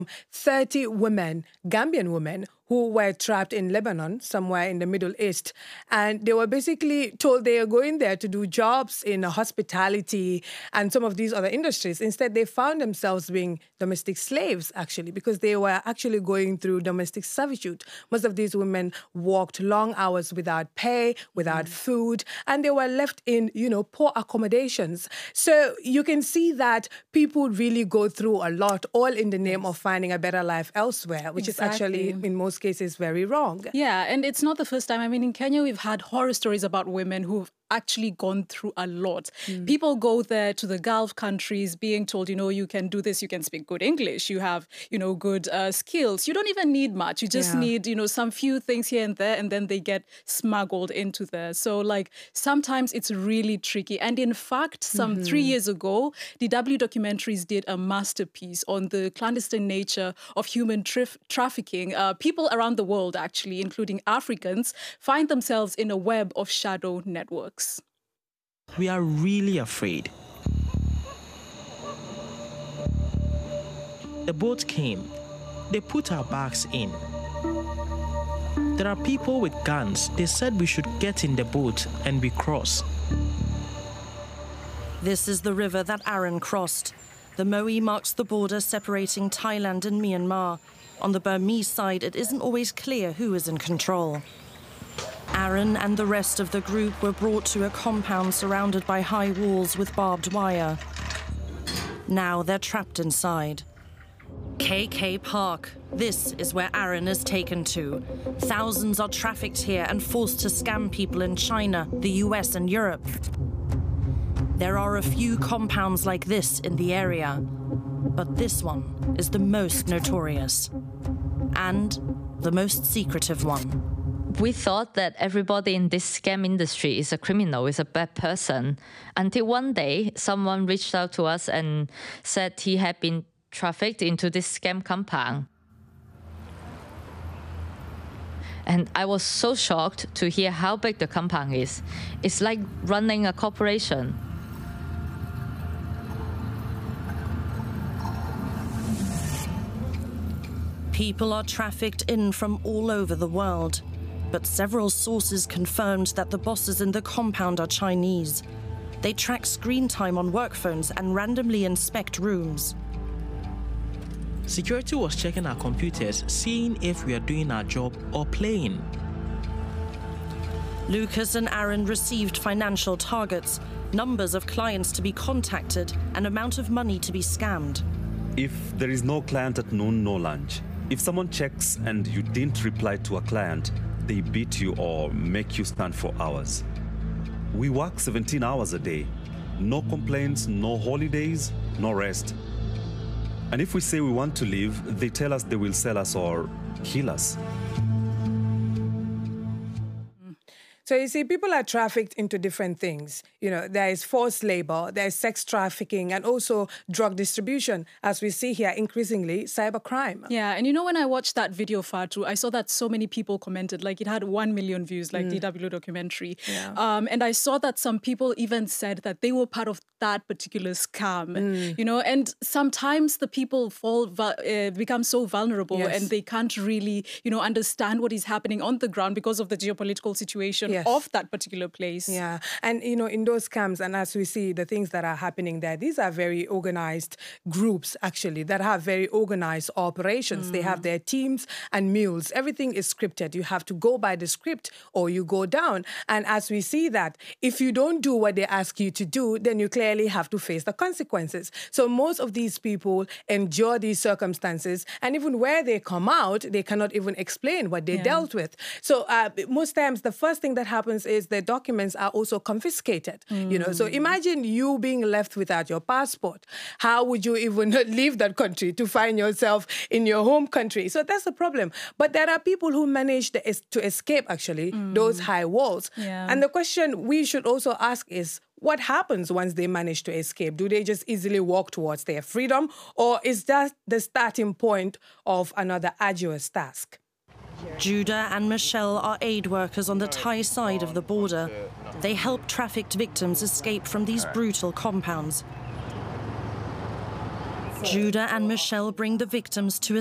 30 women, Gambian women, who were trapped in Lebanon, somewhere in the Middle East. And they were basically told they are going there to do jobs in hospitality and some of these other industries. Instead, they found themselves being domestic slaves, actually, because they were actually going through domestic servitude. Most of these women worked long hours without pay, without food, and they were left in, poor accommodations. So you can see that people really go through a lot, all in the name of finding a better life elsewhere, which is actually, in most cases, very wrong. Yeah, and it's not the first time. I mean, in Kenya, we've had horror stories about women who've actually gone through a lot. People go there to the Gulf countries being told, you can do this, you can speak good English, you have, good skills. You don't even need much. You just need, some few things here and there, and then they get smuggled into there. So, sometimes it's really tricky. And in fact, some 3 years ago, DW Documentaries did a masterpiece on the clandestine nature of human trafficking. People around the world, actually, including Africans, find themselves in a web of shadow networks. We are really afraid. The boat came. They put our bags in. There are people with guns. They said we should get in the boat and we cross. This is the river that Aaron crossed. The Moe marks the border separating Thailand and Myanmar. On the Burmese side, it isn't always clear who is in control. Aaron and the rest of the group were brought to a compound surrounded by high walls with barbed wire. Now they're trapped inside. KK Park. This is where Aaron is taken to. Thousands are trafficked here and forced to scam people in China, the US and Europe. There are a few compounds like this in the area, but this one is the most notorious and the most secretive one. We thought that everybody in this scam industry is a criminal, is a bad person, until one day someone reached out to us and said he had been trafficked into this scam compound. And I was so shocked to hear how big the compound is. It's like running a corporation. People are trafficked in from all over the world. But several sources confirmed that the bosses in the compound are Chinese. They track screen time on work phones and randomly inspect rooms. Security was checking our computers, seeing if we are doing our job or playing. Lucas and Aaron received financial targets, numbers of clients to be contacted, an amount of money to be scammed. If there is no client at noon, no lunch. If someone checks and you didn't reply to a client, they beat you or make you stand for hours. We work 17 hours a day. No complaints, no holidays, no rest. And if we say we want to leave, they tell us they will sell us or kill us. So you see, people are trafficked into different things. There is forced labor, there is sex trafficking, and also drug distribution. As we see here, increasingly, cybercrime. Yeah, and when I watched that video, Fatu, I saw that so many people commented, it had 1 million views, DW Documentary. Yeah. And I saw that some people even said that they were part of that particular scam, and sometimes the people become so vulnerable and they can't really, understand what is happening on the ground because of the geopolitical situation of that particular place. Yeah. And, in those camps, and as we see the things that are happening there, these are very organized groups, actually, that have very organized operations. They have their teams and meals. Everything is scripted. You have to go by the script or you go down. And as we see that, if you don't do what they ask you to do, then you clearly have to face the consequences. So most of these people endure these circumstances, and even where they come out, they cannot even explain what they dealt with. So most times, the first thing that happens is the documents are also confiscated. So imagine you being left without your passport. How would you even leave that country to find yourself in your home country? So that's the problem. But there are people who manage to escape, actually, those high walls. Yeah. And the question we should also ask is, what happens once they manage to escape? Do they just easily walk towards their freedom? Or is that the starting point of another arduous task? Judah and Michelle are aid workers on the Thai side of the border. They help trafficked victims escape from these brutal compounds. Judah and Michelle bring the victims to a